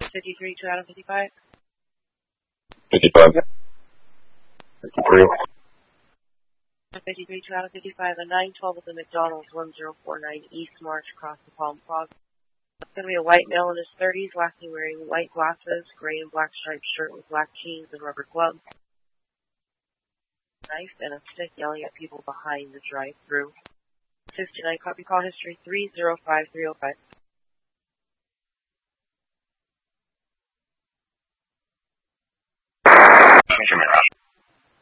53, 2 out of 55. 55. 53. 53, 2 out of 55. A 912 at the McDonald's, 1049 East March, across the Palm Plaza. It's going to be a white male in his 30s, last seen wearing white glasses, gray and black striped shirt with black jeans and rubber gloves. Knife and a stick, yelling at people behind the drive-thru. 59, copy call history 305305. Thank you, Mirage.